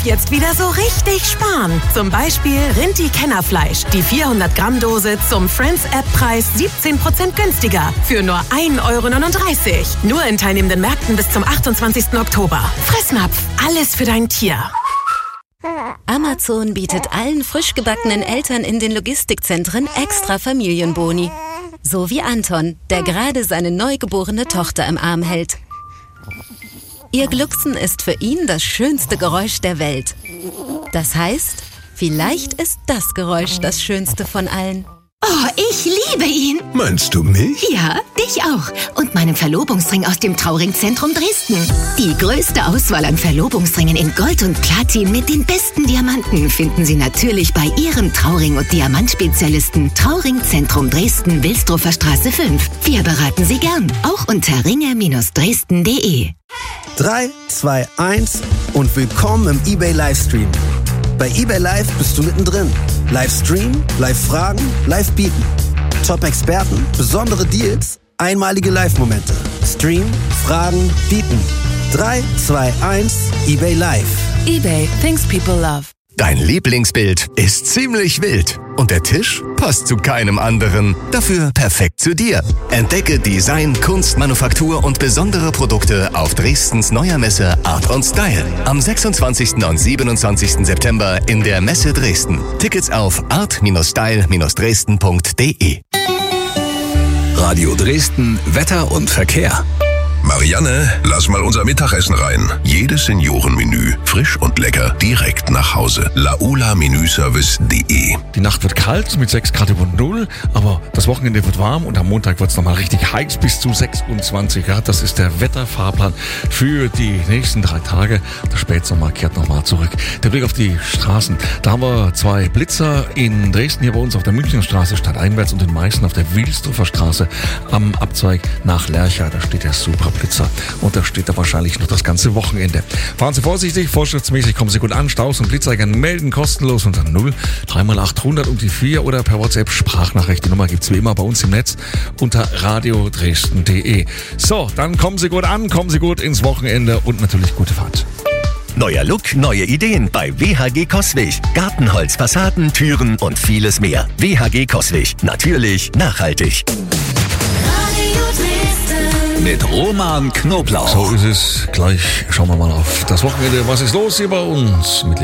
Jetzt wieder so richtig sparen. Zum Beispiel Rinti-Kennerfleisch. Die 400-Gramm-Dose zum Friends-App-Preis 17% günstiger. Für nur 1,39 €. Nur in teilnehmenden Märkten bis zum 28. Oktober. Fressnapf. Alles für dein Tier. Amazon bietet allen frisch gebackenen Eltern in den Logistikzentren extra Familienboni. So wie Anton, der gerade seine neugeborene Tochter im Arm hält. Ihr Glucksen ist für ihn das schönste Geräusch der Welt. Das heißt, vielleicht ist das Geräusch das schönste von allen. Oh, ich liebe ihn. Meinst du mich? Ja, dich auch. Und meinen Verlobungsring aus dem Trauringzentrum Dresden. Die größte Auswahl an Verlobungsringen in Gold und Platin mit den besten Diamanten finden Sie natürlich bei Ihrem Trauring- und Diamantspezialisten Trauringzentrum Dresden, Wilsdruffer Straße 5. Wir beraten Sie gern, auch unter ringe-dresden.de. 3, 2, 1 und willkommen im eBay Livestream. Bei eBay Live bist du mittendrin. Livestream, Live-Fragen, Live-Bieten. Top-Experten, besondere Deals, einmalige Live-Momente. Stream, Fragen, Bieten. 3, 2, 1, eBay Live. eBay, things people love. Dein Lieblingsbild ist ziemlich wild und der Tisch passt zu keinem anderen. Dafür perfekt zu dir. Entdecke Design, Kunst, Manufaktur und besondere Produkte auf Dresdens neuer Messe Art & Style. Am 26. und 27. September in der Messe Dresden. Tickets auf art-style-dresden.de. Radio Dresden, Wetter und Verkehr. Marianne, lass mal unser Mittagessen rein. Jedes Seniorenmenü, frisch und lecker, direkt nach Hause. laula-service.de. Die Nacht wird kalt mit 6 Grad über Null, aber das Wochenende wird warm und am Montag wird es nochmal richtig heiß bis zu 26 Grad. Das ist der Wetterfahrplan für die nächsten 3 Tage. Der Spätsommer kehrt nochmal zurück. Der Blick auf die Straßen. Da haben wir 2 Blitzer in Dresden, hier bei uns auf der Münchenstraße stadteinwärts und in Meißen auf der Wilsdruffer Straße am Abzweig nach Lercha. Da steht der Superblitzer und da steht er wahrscheinlich noch das ganze Wochenende. Fahren Sie vorsichtig, vorschriftsmäßig kommen Sie gut an. Staus und Blitzer gerne melden, kostenlos unter 0 3x800 um die 4 oder per WhatsApp Sprachnachricht. Die Nummer gibt's wie immer bei uns im Netz unter radiodresden.de. So, dann kommen Sie gut an, kommen Sie gut ins Wochenende und natürlich gute Fahrt. Neuer Look, neue Ideen bei WHG Coswig. Gartenholz, Fassaden, Türen und vieles mehr. WHG Coswig. Natürlich nachhaltig. Mit Roman Knoblauch. So ist es. Gleich schauen wir mal auf das Wochenende. Was ist los hier bei uns? Mit